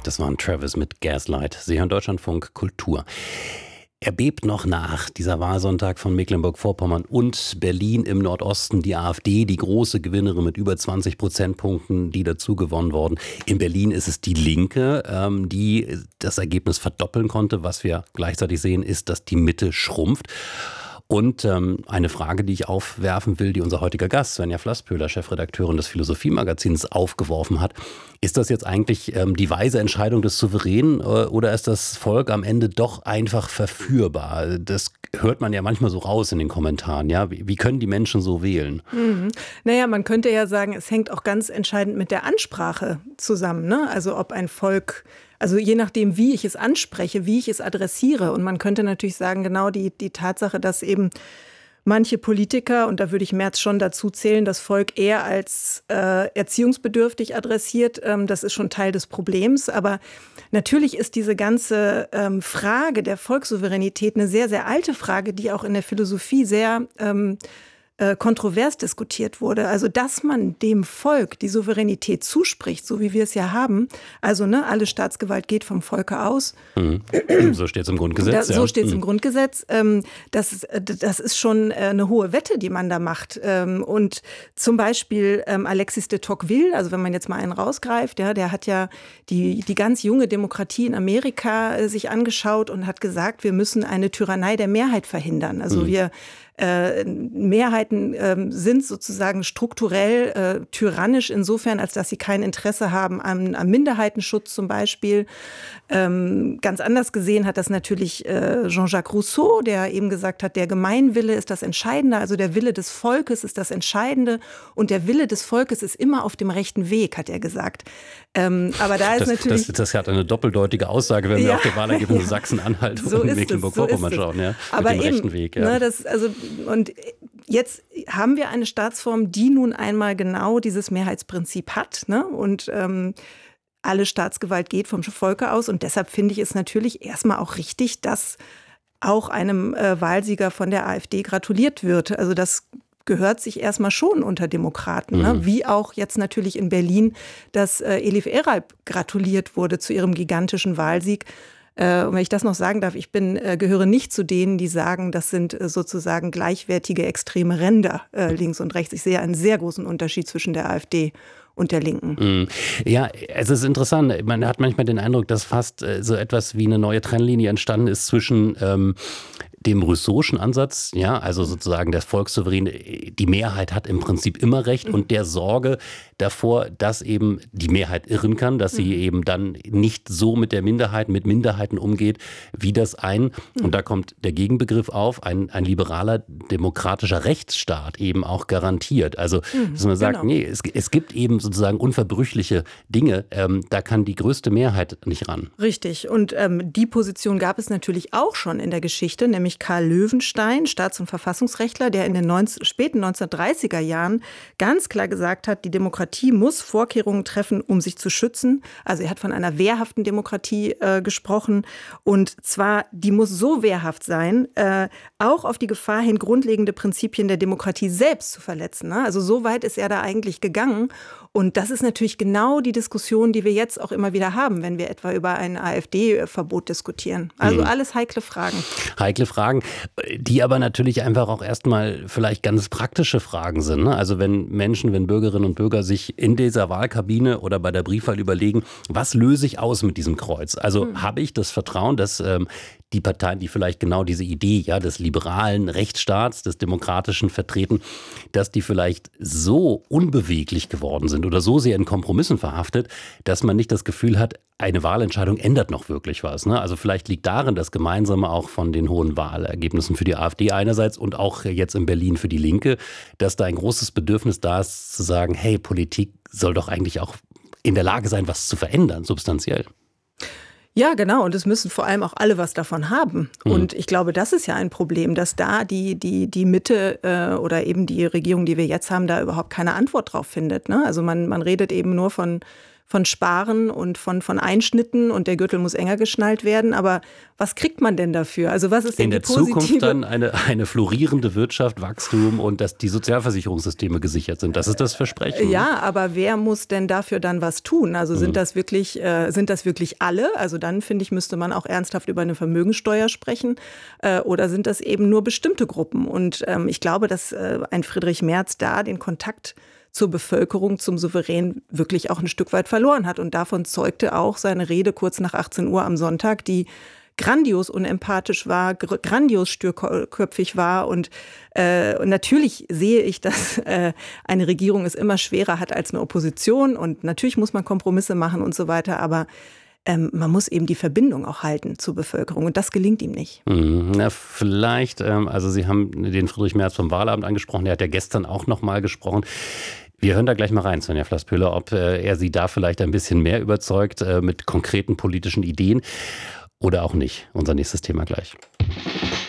Das war ein Travis mit Gaslight. Sie hören Deutschlandfunk Kultur. Er bebt noch nach, dieser Wahlsonntag von Mecklenburg-Vorpommern und Berlin im Nordosten. Die AfD, die große Gewinnerin mit über 20 Prozentpunkten, die dazu gewonnen worden. In Berlin ist es die Linke, die das Ergebnis verdoppeln konnte. Was wir gleichzeitig sehen, ist, dass die Mitte schrumpft. Und eine Frage, die ich aufwerfen will, die unser heutiger Gast, Svenja Flasspöhler, Chefredakteurin des Philosophie-Magazins, aufgeworfen hat. Ist das jetzt eigentlich die weise Entscheidung des Souveränen oder ist das Volk am Ende doch einfach verführbar? Das hört man ja manchmal so raus in den Kommentaren. Ja? Wie können die Menschen so wählen? Naja, man könnte ja sagen, es hängt auch ganz entscheidend mit der Ansprache zusammen. Ne? Also ob ein Volk... Also je nachdem, wie ich es anspreche, wie ich es adressiere. Und man könnte natürlich sagen, genau die Tatsache, dass eben manche Politiker, und da würde ich Merz schon dazu zählen, das Volk eher als erziehungsbedürftig adressiert, das ist schon Teil des Problems. Aber natürlich ist diese ganze Frage der Volkssouveränität eine sehr, sehr alte Frage, die auch in der Philosophie sehr kontrovers diskutiert wurde. Also, dass man dem Volk die Souveränität zuspricht, so wie wir es ja haben. Also, alle Staatsgewalt geht vom Volke aus. So steht es im Grundgesetz. So steht es im Grundgesetz. Das ist schon eine hohe Wette, die man da macht. Und zum Beispiel Alexis de Tocqueville, also wenn man jetzt mal einen rausgreift, ja, der hat ja die ganz junge Demokratie in Amerika sich angeschaut und hat gesagt, wir müssen eine Tyrannei der Mehrheit verhindern. Also Mehrheiten sind sozusagen strukturell tyrannisch insofern, als dass sie kein Interesse haben am Minderheitenschutz zum Beispiel. Ganz anders gesehen hat das natürlich Jean-Jacques Rousseau, der eben gesagt hat, der Gemeinwille ist das Entscheidende, also der Wille des Volkes ist das Entscheidende und der Wille des Volkes ist immer auf dem rechten Weg, hat er gesagt. Aber da ist natürlich... Das hat eine doppeldeutige Aussage, wenn wir auf die Wahlergebnisse Sachsen-Anhalt und Mecklenburg-Vorpommern schauen. Ja, aber mit dem rechten Weg. Ja. Und jetzt haben wir eine Staatsform, die nun einmal genau dieses Mehrheitsprinzip hat. Ne? Und alle Staatsgewalt geht vom Volke aus. Und deshalb finde ich es natürlich erstmal auch richtig, dass auch einem Wahlsieger von der AfD gratuliert wird. Also das gehört sich erstmal schon unter Demokraten. Ne? Wie auch jetzt natürlich in Berlin, dass Elif Eralp gratuliert wurde zu ihrem gigantischen Wahlsieg. Und wenn ich das noch sagen darf, ich gehöre nicht zu denen, die sagen, das sind sozusagen gleichwertige extreme Ränder links und rechts. Ich sehe einen sehr großen Unterschied zwischen der AfD und der Linken. Ja, es ist interessant. Man hat manchmal den Eindruck, dass fast so etwas wie eine neue Trennlinie entstanden ist zwischen dem rousseau'schen Ansatz, ja, also sozusagen der Volkssouverän, die Mehrheit hat im Prinzip immer Recht und der Sorge davor, dass eben die Mehrheit irren kann, dass sie eben dann nicht so mit Minderheiten umgeht, wie das und da kommt der Gegenbegriff auf, ein liberaler, demokratischer Rechtsstaat eben auch garantiert. Also, dass man sagt, nee, es gibt eben sozusagen unverbrüchliche Dinge, da kann die größte Mehrheit nicht ran. Richtig, und die Position gab es natürlich auch schon in der Geschichte, nämlich Karl Löwenstein, Staats- und Verfassungsrechtler, der in den späten 1930er Jahren ganz klar gesagt hat, die Demokratie muss Vorkehrungen treffen, um sich zu schützen. Also er hat von einer wehrhaften Demokratie gesprochen. Und zwar, die muss so wehrhaft sein, auch auf die Gefahr hin, grundlegende Prinzipien der Demokratie selbst zu verletzen. Ne? Also so weit ist er da eigentlich gegangen. Und das ist natürlich genau die Diskussion, die wir jetzt auch immer wieder haben, wenn wir etwa über ein AfD-Verbot diskutieren. Also alles heikle Fragen. Heikle Fragen, die aber natürlich einfach auch erstmal vielleicht ganz praktische Fragen sind. Ne? Also wenn Bürgerinnen und Bürger sich in dieser Wahlkabine oder bei der Briefwahl überlegen, was löse ich aus mit diesem Kreuz? Also habe ich das Vertrauen, dass die Parteien, die vielleicht genau diese Idee des liberalen Rechtsstaats, des Demokratischen vertreten, dass die vielleicht so unbeweglich geworden sind oder so sehr in Kompromissen verhaftet, dass man nicht das Gefühl hat, eine Wahlentscheidung ändert noch wirklich was. Ne? Also vielleicht liegt darin das Gemeinsame auch von den hohen Wahlergebnissen für die AfD einerseits und auch jetzt in Berlin für die Linke, dass da ein großes Bedürfnis da ist, zu sagen, hey, Politik soll doch eigentlich auch in der Lage sein, was zu verändern, substanziell. Ja, genau. Und es müssen vor allem auch alle was davon haben. Und ich glaube, das ist ja ein Problem, dass da die Mitte oder eben die Regierung, die wir jetzt haben, da überhaupt keine Antwort drauf findet. Ne? Also man redet eben nur von Sparen und von Einschnitten und der Gürtel muss enger geschnallt werden. Aber was kriegt man denn dafür? Also was ist denn in der die positive... Zukunft dann eine florierende Wirtschaft, Wachstum und dass die Sozialversicherungssysteme gesichert sind. Das ist das Versprechen. Ja, aber wer muss denn dafür dann was tun? Also sind das wirklich alle? Also dann, finde ich, müsste man auch ernsthaft über eine Vermögensteuer sprechen. Oder sind das eben nur bestimmte Gruppen? Und ich glaube, dass ein Friedrich Merz da den Kontakt zur Bevölkerung, zum Souverän wirklich auch ein Stück weit verloren hat. Und davon zeugte auch seine Rede kurz nach 18 Uhr am Sonntag, die grandios unempathisch war, grandios störköpfig war. Und natürlich sehe ich, dass eine Regierung es immer schwerer hat als eine Opposition. Und natürlich muss man Kompromisse machen und so weiter. Aber man muss eben die Verbindung auch halten zur Bevölkerung. Und das gelingt ihm nicht. Na, vielleicht, also Sie haben den Friedrich Merz vom Wahlabend angesprochen. Der hat ja gestern auch noch mal gesprochen. Wir hören da gleich mal rein, Sonja Flass-Pöhler, ob er Sie da vielleicht ein bisschen mehr überzeugt mit konkreten politischen Ideen oder auch nicht. Unser nächstes Thema gleich.